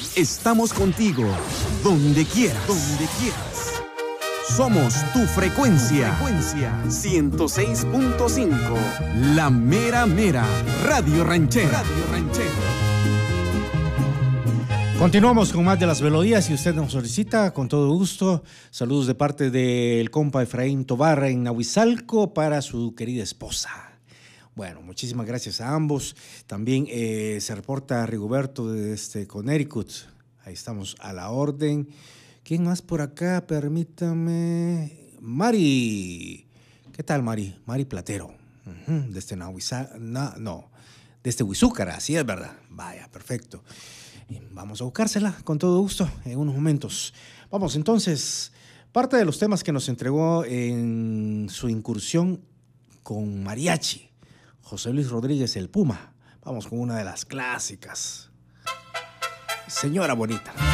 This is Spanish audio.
Estamos contigo, donde quieras. Somos tu frecuencia. 106.5. La mera mera. Radio Ranchera. Continuamos con más de las melodías. Si usted nos solicita, con todo gusto. Saludos de parte del compa Efraín Tobar en Nahuizalco para su querida esposa. Bueno, muchísimas gracias a ambos. También se reporta Rigoberto desde Connecticut. Ahí estamos a la orden. ¿Quién más por acá? Permítame. Mari. ¿Qué tal, Mari? Mari Platero. Desde desde Huizúcar, así es verdad. Vaya, perfecto. Vamos a buscársela con todo gusto en unos momentos. Vamos entonces, parte de los temas que nos entregó en su incursión con mariachi, José Luis Rodríguez el Puma. Vamos con una de las clásicas. Señora Bonita.